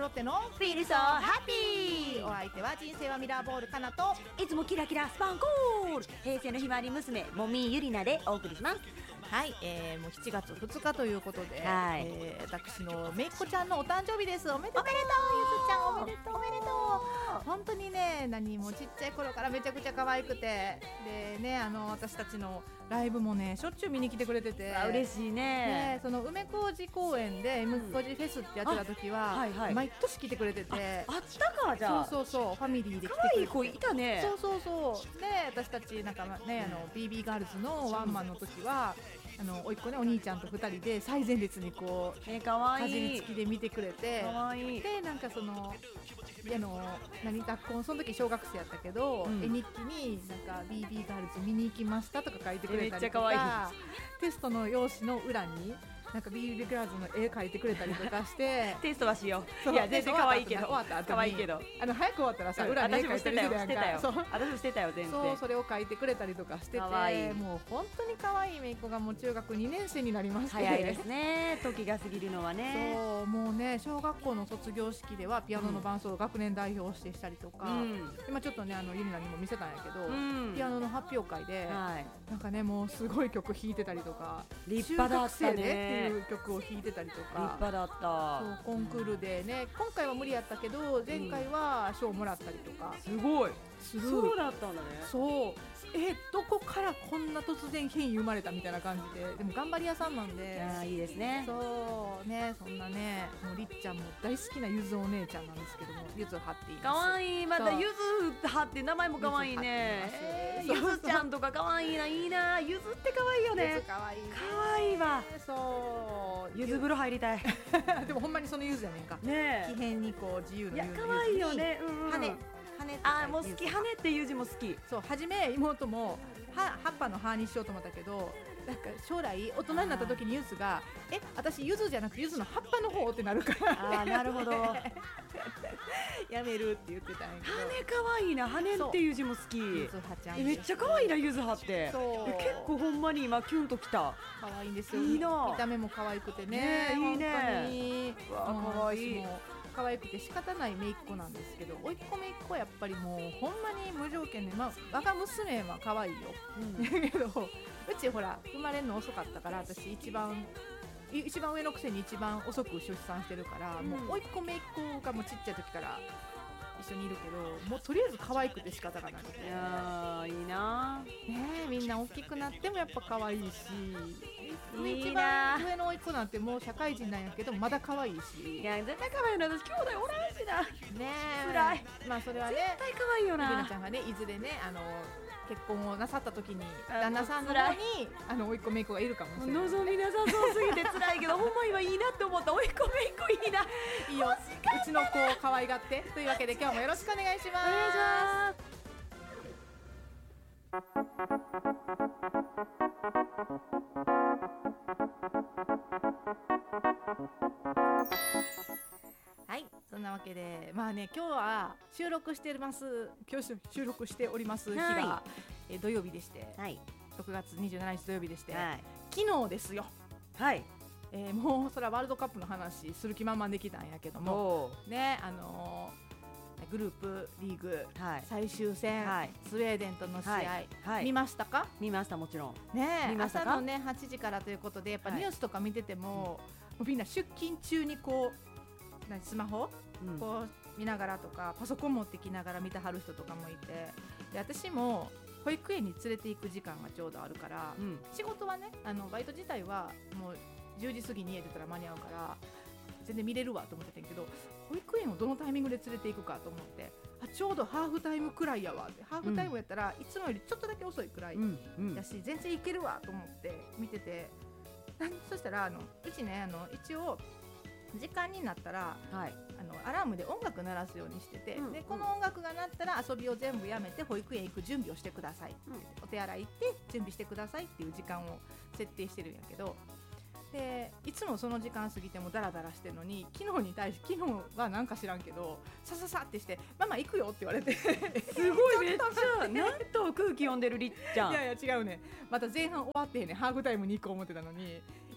ロッテの Feel so happy。 お相手は人生はミラーボールかなと、 いつもキラキラスパンコール、平成のひまわり娘もみゆりなでお送りします。 はい、もう7月2日ということで、 はい、 私のめいっ子ちゃんのお誕生日です。おめでとう、ゆずちゃんおめでとう、おめでとう。本当にね、何もちっちゃい頃からめちゃくちゃ可愛くて、でね、私たちのライブもねしょっちゅう見に来てくれてて、 嬉しいね。 その梅小路公園で梅小路フェスってやってた時は、 はいはい、 毎年来てくれてて、 あったか。じゃあそうファミリーで来てくれて、 可愛い子いたね。 そうで、私たちなんかね、BB ガールズのワンマンの時はおいっ子ね、お兄ちゃんと2人で最前列にこうかじりつきで見てくれて、でなんかその学校その時小学生やったけど、絵日記になんか BB ガールズ見に行きましたとか書いてくれたりとか、テストの用紙の裏になんか BB ガールズの絵描いてくれたりとかしてテストはしよう。いや全然可愛いけど、可愛いけど早く終わったらさ、裏に絵描いてる人やんか。 私もしてたよ全然。 それを描いてくれたりとかしてて、もう本当に可愛いめいっ子がもう中学2年生になりまして、 早いですね、時が過ぎるのはね。 そうもうね、小学校の卒業式ではピアノの伴奏を学年代表してしたりとか、今ちょっとねゆりなにも見せたんやけど、ピアノの発表会で、なんかねもうすごい曲弾いてたりとか、 立派だったねっていう曲を弾いてたりとか、 立派だった。 そうコンクールでね、今回は無理やったけど前回は賞もらったりとか、 すごい。そうだったんだね。 そうどこからこんな突然変異生まれたみたいな感じで、でも頑張り屋さんなんで、 いいですね。 そうね、そんなね、もうりっちゃんも大好きなゆずお姉ちゃんなんですけども、ゆずはって言います。 かわいい。またゆずはって名前もかわいいね。ゆずちゃんとかかわいいな。いいな、ゆずってかわいいよね。 かわいいね、 かわいいわ。 そうゆず風呂入りたいでもほんまにそのゆずやねんかね。 木偏にこう自由のゆずに、 かわいいよね。羽もう好き、羽っていう字も好き。 そう、初め妹も葉っぱの葉にしようと思ったけど、なんか将来大人になった時にゆずが私ゆずじゃなくてゆずの葉っぱの方ってなるからなるほどやめるって言ってたんやけど、 羽かわいいな。羽っていう字も好き。 ゆずはちゃんめっちゃかわいいな、ゆずはって。結構ほんまに今キュンときた。 かわいいんですよ。 いいな。 見た目も可愛くてね、 いいね。 かわいい。可愛くて仕方ないめいっ子なんですけど、おいっ子めいっ子はやっぱりもうほんまに無条件で、我が娘は可愛いよ、だけどうちほら生まれるの遅かったから、私一番上のくせに一番遅く出産してるから、もうおいっ子めいっ子がもうちっちゃい時から一緒にいるけど、もうとりあえず可愛くて仕方がなくて、 いやいいなね。みんな大きくなってもやっぱ可愛いし、 一番上のおいっ子なんてもう社会人なんやけどまだ可愛いし、 いや絶対可愛いの。私兄弟おらんしな。 ねえ、 辛い。 まあそれはね、 絶対可愛いよな。 ゆりなちゃんがね、いずれね結婚をなさった時に旦那さんの方においっ子めいっ子がいるかもしれない。 望みなさそうすぎて辛いけどほんま今いいなって思った。おいっ子めいっ子いいな。 いいよ、うちの子を可愛がってというわけで今日もよろしくお願いします。 お願いします。 はい、そんなわけで今日は収録しております日が、土曜日でして、6月27日土曜日でして、昨日ですよ。もうそれはワールドカップの話する気満々できたんやけどもね、グループリーグ、最終戦、スウェーデンとの試合、見ましたか？ 見ました、もちろんね。朝のね8時からということで、やっぱニュースとか見てても、みんな出勤中にこうスマホ、こう見ながらとかパソコン持ってきながら見てはる人とかもいて、で私も保育園に連れて行く時間がちょうどあるから、仕事はねバイト自体はもう10時過ぎに家出たら間に合うから全然見れるわと思ってたんやけど、保育園をどのタイミングで連れて行くかと思って、ちょうどハーフタイムくらいやわって、ハーフタイムやったらいつもよりちょっとだけ遅いくらいだし、全然いけるわと思って見てて、そしたらうちね一応時間になったら、アラームで音楽鳴らすようにしてて、でこの音楽が鳴ったら遊びを全部やめて保育園行く準備をしてください、お手洗い行って準備してくださいっていう時間を設定してるんやけど、でいつもその時間過ぎてもダラダラしてるのに、昨日はなんか知らんけどさささってしてママ行くよって言われてすごいめっちゃなんと空気読んでるりっちゃん。 いやいや違うね、また前半終わってへんね、ハーフタイムに行こう思ってたのに、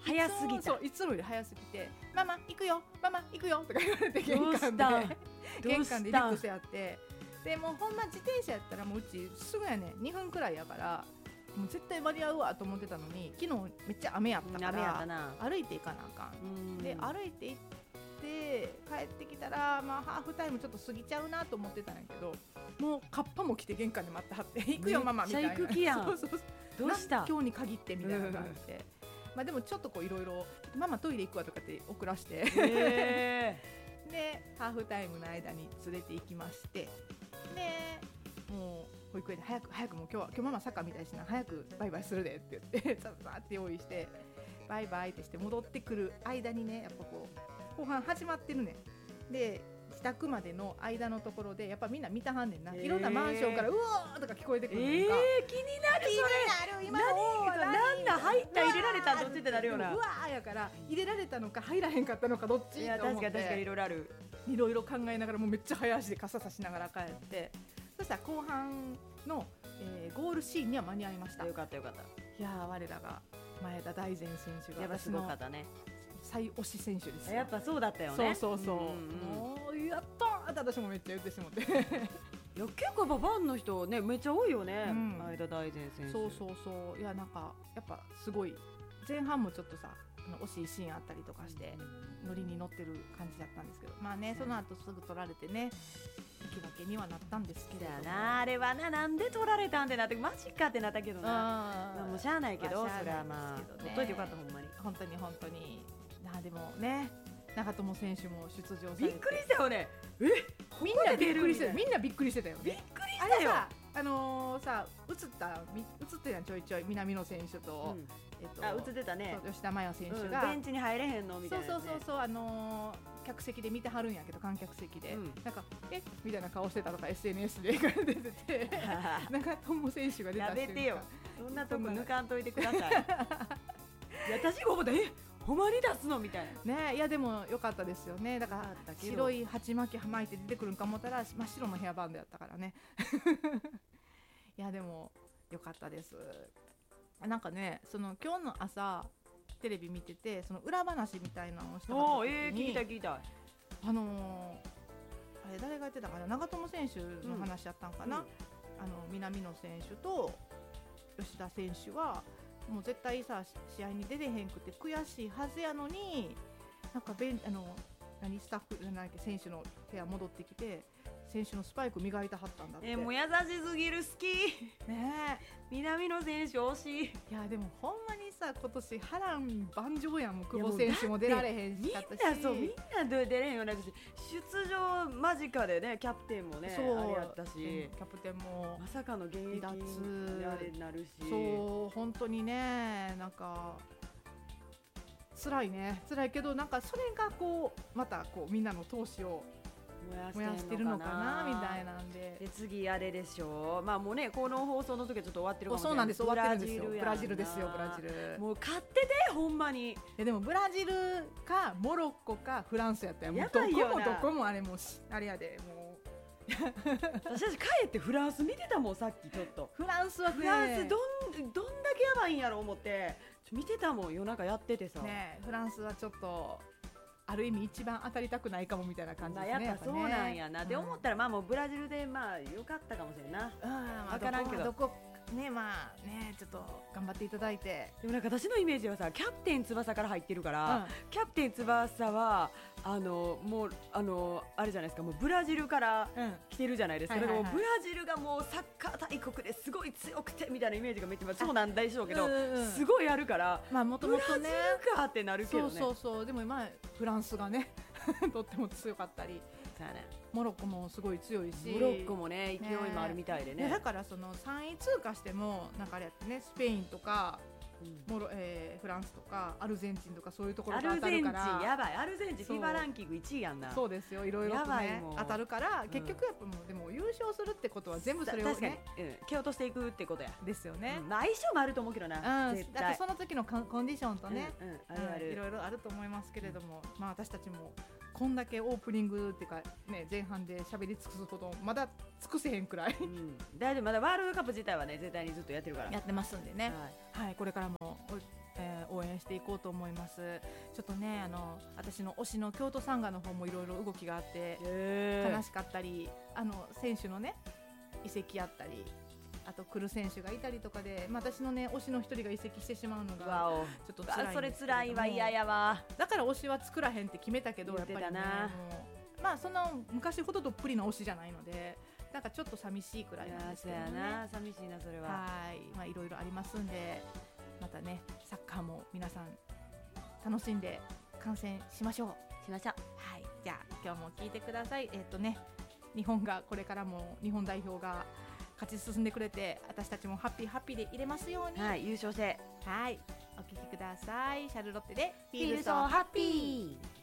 早すぎた。 そういつもより早すぎてママ行くよママ行くよとか言われて玄関でリュック背あってでもうほんま自転車やったらもううちすぐやね2分くらいやからもう絶対間に合うわと思ってたのに昨日めっちゃ雨やったから歩いていかなあかんで歩いて行って帰ってきたらまあハーフタイムちょっと過ぎちゃうなと思ってたんやけどもうカッパも来て玄関で待ってはって行くよママみたいなめっちゃ行く気やんそうそうそうどうした今日に限ってみたいな感じでまあでもちょっとこういろいろママトイレ行くわとかって送らしてでハーフタイムの間に連れて行きましてでもう保育園で早くもう今日ママサッカーみたいしな早くバイバイするでって言ってさーって用意してバイバイってして戻ってくる間にねやっぱこう後半始まってるねで自宅までの間のところでやっぱみんな見たはんねんな、いろんなマンションからうわーとか聞こえてくるのが、 気になるそれ今なんだ入った入れられたどっちってなるようなうわーやから入れられたのか入らへんかったのかどっちいやと思って確かにいろいろあるいろいろ考えながらもうめっちゃ早足で傘差しながら帰ってそしたら後半の、ゴールシーンには間に合いました。 よかったよかったいやー我らが前田大然選手がやっぱすごかったね最推し選手ですよ。 やっぱそうだったよねそう、もうやったーって私もめっちゃ言ってしまっていや結構ファンの人ねめっちゃ多いよね、前田大然選手そういやなんかやっぱすごい前半もちょっとさ惜しいシーンあったりとかしてノリに乗ってる感じだったんですけどまあねその後すぐ取られてね引き分けにはなったんですけれどもなあれはなんで取られたんってなってマジかってなったけどなまあもうしゃあないけど、それはまあ取っといてよかったほんまに本当にでもね長友選手も出場されてびっくりしたよねみんなびっくりしてたみんなびっくりしてたよねびっくりしたよさ映ってやんちょいちょい南野選手と、 映ってたね吉田麻也選手が、 ベンチに入れへんのみたいな、ね、 そう客席で見てはるんやけど観客席で、なんかみたいな顔してたとか SNS で出てて長友選手が出た瞬間やめてよそんなとこ抜かんといてくださいいや私が思ったほんまに出すのみたいなねいやでも良かったですよねだから白い鉢巻き巻いて出てくるんか思ったら真っ白のヘアバンドやったからねいやでも良かったです。なんかねその今日の朝テレビ見ててその裏話みたいなのをした時に聞いたあれ誰が言ってたかな長友選手の話やったんかな、南野選手と吉田選手はもう絶対さ試合に出れへんくて悔しいはずやのになんかスタッフじゃないけど選手の部屋戻ってきて選手のスパイク磨いてはったんだって。 もう優しすぎる好きね南野選手惜しい。 いやでもほんまにさ今年波乱万丈やんも久保選手も出られへんしみんな出れへんようになるし出場間近でねキャプテンもねあれやったしキャプテンもまさかの現役であれになるしそう本当にねなんか辛いけどなんかそれがこうまたこうみんなの闘志を燃やしてるのかなみたいなんで次あれでしょまあもうねこの放送の時はちょっと終わってるかもしれない。 そうなんです終わってるんですよブラジルですよブラジルもう勝っててほんまにでもブラジルかモロッコかフランスやったよやばいよなどこもあれもあれやでもう私たち帰ってフランス見てたもんさっきちょっとフランスどんだけやばいんやろ思って見てたもん夜中やっててさねフランスはちょっとある意味一番当たりたくないかもみたいな感じですね。 やっぱそうなんやな、で思ったらまあもうブラジルでまあ良かったかもしれんな。分からんけどどこねまあねちょっと頑張っていただいて。 でもなんか私のイメージはさキャプテン翼から入ってるから、キャプテン翼はもうあれじゃないですかもうブラジルから来てるじゃないですか。だからもうブラジルがもうサッカー大国ですごい強くてみたいなイメージがめっちゃそうなんでしょうけど、すごいあるからまあもともとねブラジルかってなるけどね。 そうでも今フランスがねとっても強かったり。モロッコもすごい強いしモロッコもね勢いもあるみたいでね。 だからその3位通過してもなんかあれやってねスペインとかフランスとかアルゼンチンとかそういうところが当たるからアルゼンチンやばいアルゼンチンフィバランキング1位やんな。 そうですよいろいろとね当たるから結局やっぱもうでも優勝するってことは全部それをね確かに蹴落としていくってことやですよね。 相性もあると思うけどな絶対だってその時のコンディションとねいろいろあると思いますけれどもまあ私たちもこんだけオープニングっていうかね前半で喋り尽くすほどまだ尽くせへんくらい大丈夫まだワールドカップ自体はね絶対にずっとやってるからやってますんでねはいこれからも応援していこうと思います。ちょっとね私の推しの京都サンガの方もいろいろ動きがあって悲しかったり、選手のね移籍あったり、あと来る選手がいたりとかで、私のね推しの一人が移籍してしまうのがちょっと辛いんですけれども、 それ辛いわ、嫌やわ。 だから推しは作らへんって決めたけど、やっぱりねもうその昔ほどどっぷりな推しじゃないので、なんかちょっと寂しいくらいなんですけどね。 そうやな、寂しいなそれは。 はい、いろいろありますんで、またねサッカーも皆さん楽しんで観戦しましょう。はい、じゃあ今日も聞いてください。日本がこれからも日本代表が勝ち進んでくれて、私たちもハッピーでいれますように。 はい、優勝して。 はい、お聞きください。シャルロッテで Feel so happy。